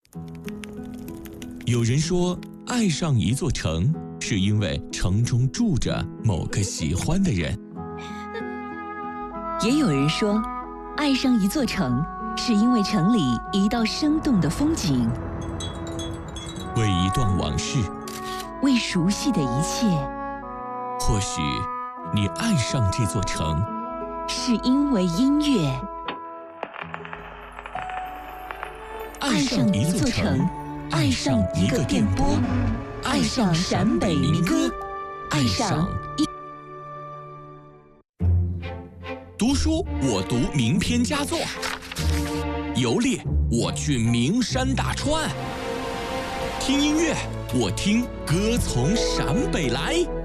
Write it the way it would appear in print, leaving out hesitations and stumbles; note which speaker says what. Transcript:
Speaker 1: 有人说，爱上一座城，是因为城中住着某个喜欢的人。
Speaker 2: 也有人说，爱上一座城，是因为城里一道生动的风景，
Speaker 1: 为一段往事，
Speaker 2: 为熟悉的一切。
Speaker 1: 或许你爱上这座城，
Speaker 2: 是因为音乐。
Speaker 1: 爱上一座城，爱上一个电波，爱上陕北民歌，爱上读书，我读名篇佳作；游猎，我去名山大川；听音乐，我听歌从陕北来。